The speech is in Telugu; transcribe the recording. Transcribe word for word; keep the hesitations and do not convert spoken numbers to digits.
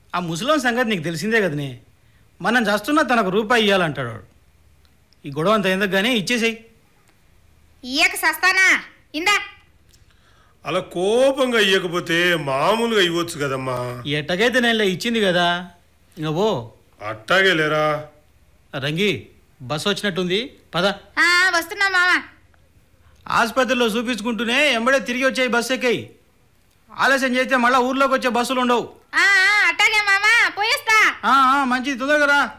ఆ ముసలోని సంగతి నీకు తెలిసిందే కదనే. మనం చేస్తున్నా తనకు రూపాయి ఇవ్వాలంటాడు వాడు. ఈ గొడవ అంత ఎందుకు కానీ ఇచ్చేసేయి. ఇయ్యక సస్తానా ఇందా. అలా కోపంగా ఇవ్వకపోతే మామూలుగా ఇవ్వచ్చు కదమ్మా. ఎట్టకైతే నేను ఇచ్చింది కదా, ఇంకా పో. అట్టాగే లేరా రంగి, బస్సు వచ్చినట్టుంది, పద. వస్తున్నా మామ. ఆసుపత్రిలో చూపించుకుంటూనే ఎంబడే తిరిగి వచ్చాయి బస్సు ఎక్కాయి. ఆలస్యం చేస్తే మళ్ళీ ఊర్లోకి వచ్చే బస్సులు ఉండవు. అట్టాగే మామ, పోయేస్తా. మంచిది, తొందరగా రా.